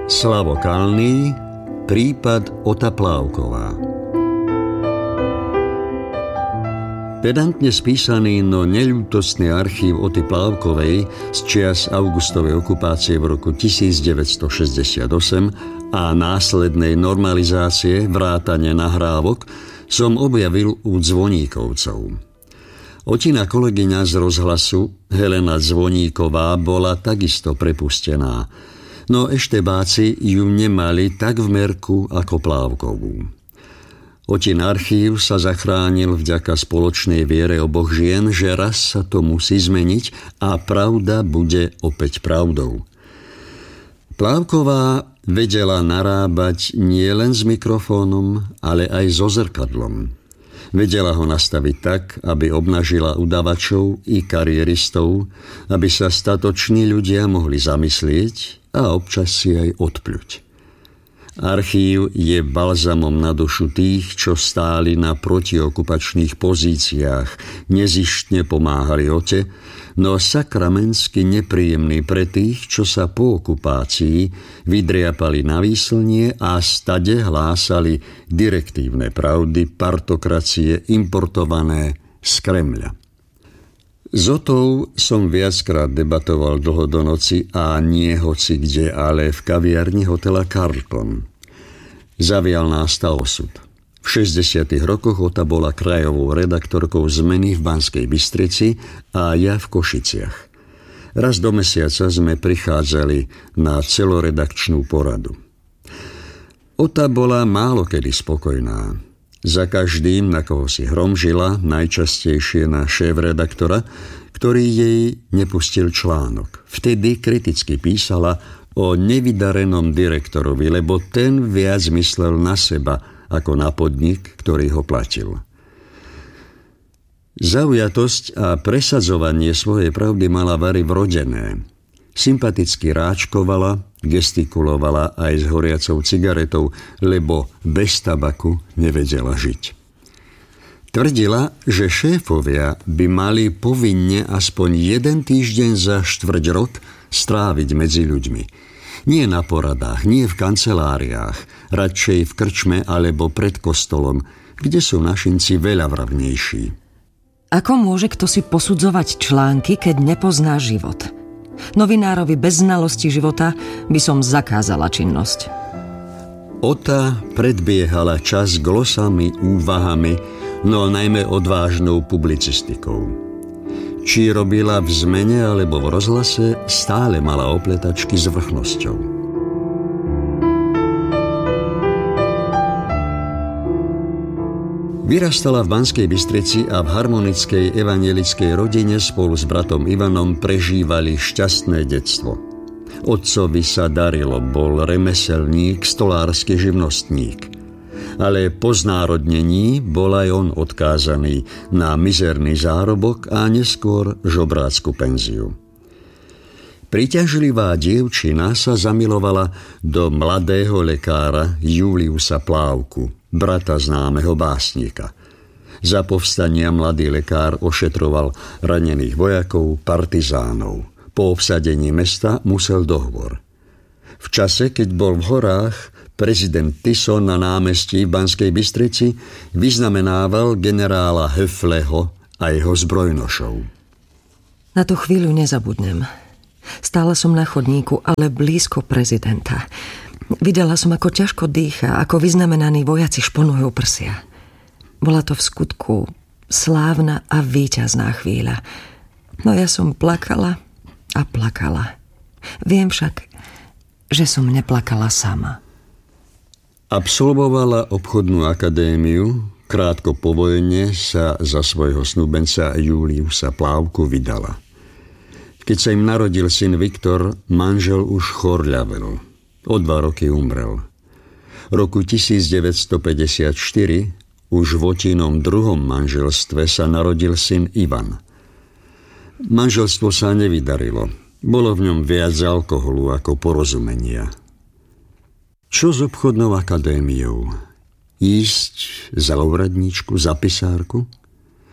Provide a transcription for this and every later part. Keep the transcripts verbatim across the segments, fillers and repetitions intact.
Slavo Kalný, prípad Ota Plávková. Pedantne spísaný, no neľútostný archív Oty Plávkovej z čias augustovej okupácie v roku devätnásťstošesťdesiatosem a následnej normalizácie vrátane nahrávok som objavil u Zvoníkovcov. Otina kolegyňa z rozhlasu, Helena Zvoníková, bola takisto prepustená, no eštebáci ju nemali tak v merku ako Plávkovú. Otin archív sa zachránil vďaka spoločnej viere oboch žien, že raz sa to musí zmeniť a pravda bude opäť pravdou. Plávková vedela narábať nielen s mikrofónom, ale aj so zrkadlom. Vedela ho nastaviť tak, aby obnažila udavačov i karieristov, aby sa statoční ľudia mohli zamyslieť a občas si aj odpľuť. Archív je balzamom na dušu tých, čo stáli na protiokupačných pozíciách, nezištne pomáhali Ote, no sakramensky nepríjemný pre tých, čo sa po okupácii vydriapali na výslnie a stade hlásali direktívne pravdy partokracie importované z Kremľa. S Otou som viackrát debatoval dlho do noci a nie hoci kde, ale v kaviarni hotela Carlton. Zavial nás tá osud. V šesťdesiatych rokoch Ota bola krajovou redaktorkou Zmeny v Banskej Bystrici a ja v Košiciach. Raz do mesiaca sme prichádzali na celoredakčnú poradu. Ota bola málokedy spokojná. Za každým, na koho si hromžila, najčastejšie na šéf-redaktora, ktorý jej nepustil článok. Vtedy kriticky písala o nevydarenom direktorovi, lebo ten viac myslel na seba ako na podnik, ktorý ho platil. Zaujatosť a presadzovanie svojej pravdy mala Vary vrodené. Sympaticky ráčkovala, gestikulovala aj s horiacou cigaretou, lebo bez tabaku nevedela žiť. Tvrdila, že šéfovia by mali povinne aspoň jeden týždeň za štvrť rok stráviť medzi ľuďmi. Nie na poradách, nie v kanceláriách, radšej v krčme alebo pred kostolom, kde sú našinci veľa vravnejší. Ako môže kto si posudzovať články, keď nepozná život? Novinárovi bez znalosti života by som zakázala činnosť. Ota predbiehala čas glosami, úvahami, no najmä odvážnou publicistikou. Či robila v Zmene alebo v rozhlase, stále mala opletačky s vrchnosťou. Vyrastala v Banskej Bystrici a v harmonickej evanjelickej rodine spolu s bratom Ivanom prežívali šťastné detstvo. Otcovi sa darilo, bol remeselník, stolársky živnostník. Ale po znárodnení bol aj on odkázaný na mizerný zárobok a neskôr žobrácku penziu. Príťažlivá dievčina sa zamilovala do mladého lekára Juliusa Plávku, brata známeho básnika. Za povstania mladý lekár ošetroval ranených vojakov, partizánov. Po obsadení mesta musel dohovor. V čase, keď bol v horách, prezident Tiso na námestí v Banskej Bystrici vyznamenával generála Höfleho a jeho zbrojnošov. Na tú chvíľu nezabudnem. Stála som na chodníku, ale blízko prezidenta. Videla som, ako ťažko dýcha, ako vyznamenaní vojaci šponujú prsia. Bola to v skutku slávna a víťazná chvíľa. No ja som plakala a plakala. Viem však, že som neplakala sama. Absolvovala obchodnú akadémiu, krátko po vojne sa za svojho snúbenca Juliusa Plávku vydala. Keď sa im narodil syn Viktor, manžel už chorľavel. O dva roky umrel. Roku devätnásťstopäťdesiatštyri, už v Otinom druhom manželstve, sa narodil syn Ivan. Manželstvo sa nevydarilo. Bolo v ňom viac alkoholu ako porozumenia. Čo s obchodnou akadémiou? Ísť za úradníčku, za pisárku?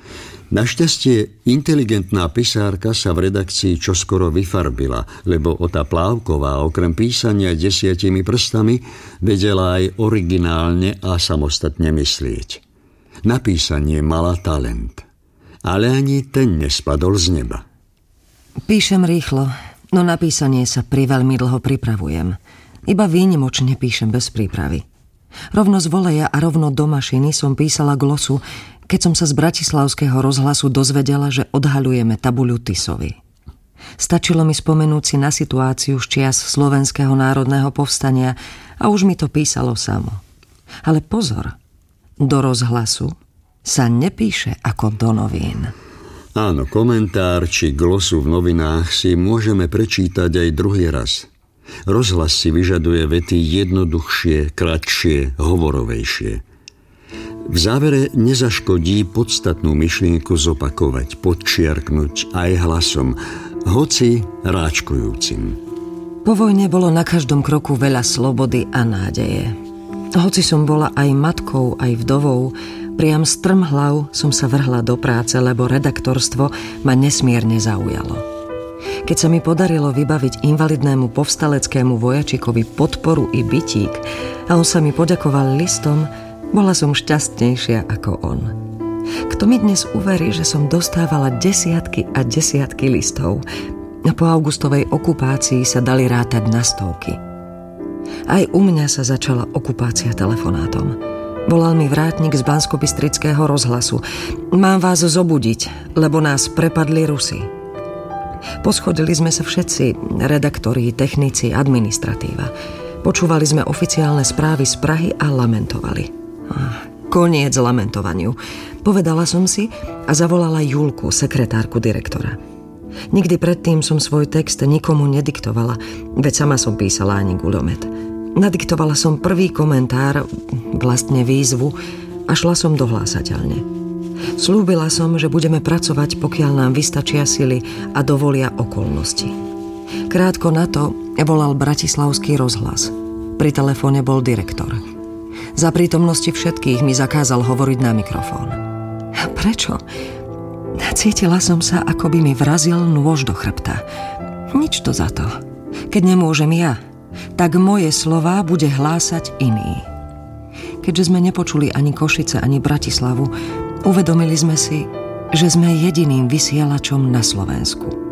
Našťastie inteligentná pisárka sa v redakcii čoskoro vyfarbila, lebo Ota Plávková okrem písania desiatimi prstami vedela aj originálne a samostatne myslieť. Na písanie mala talent, ale ani ten nespadol z neba. Píšem rýchlo, no na písanie sa priveľmi dlho pripravujem. Iba výnimočne píšem bez prípravy. Rovno z voleja a rovno do mašiny som písala glosu, keď som sa z Bratislavského rozhlasu dozvedela, že odhaľujeme tabuľu Tisovi. Stačilo mi spomenúť si na situáciu z čias Slovenského národného povstania a už mi to písalo samo. Ale pozor, do rozhlasu sa nepíše ako do novín. Áno, komentár či glosu v novinách si môžeme prečítať aj druhý raz. Rozhlas si vyžaduje vety jednoduchšie, kratšie, hovorovejšie. V závere nezaškodí podstatnú myšlienku zopakovať, podčiarknúť aj hlasom, hoci ráčkujúcim. Po vojne bolo na každom kroku veľa slobody a nádeje. Hoci som bola aj matkou, aj vdovou, priam strmhlav som sa vrhla do práce, lebo redaktorstvo ma nesmierne zaujalo. Keď sa mi podarilo vybaviť invalidnému povstaleckému vojačikovi podporu i bytík a on sa mi poďakoval listom, bola som šťastnejšia ako on. Kto mi dnes uverí, že som dostávala desiatky a desiatky listov a po augustovej okupácii sa dali rátať na stovky. Aj u mňa sa začala okupácia telefonátom. Volal mi vrátnik z Banskobystrického rozhlasu. Mám vás zobudiť, lebo nás prepadli Rusi. Poschodili sme sa všetci, redaktori, technici, administratíva. Počúvali sme oficiálne správy z Prahy a lamentovali. Koniec lamentovaniu, povedala som si a zavolala Julku, sekretárku direktora. Nikdy predtým som svoj text nikomu nediktovala, veď sama som písala ani guľomet. Nadiktovala som prvý komentár, vlastne výzvu, a šla som do hlásateľne. Slúbila som, že budeme pracovať, pokiaľ nám vystačia sily a dovolia okolnosti. Krátko na to volal Bratislavský rozhlas. Pri telefóne bol direktor. Za prítomnosti všetkých mi zakázal hovoriť na mikrofón. Prečo? Cítila som sa, ako by mi vrazil nôž do chrbta. Nič to za to. Keď nemôžem ja, tak moje slová bude hlásať iný. Keďže sme nepočuli ani Košice, ani Bratislavu, uvedomili sme si, že sme jediným vysielačom na Slovensku.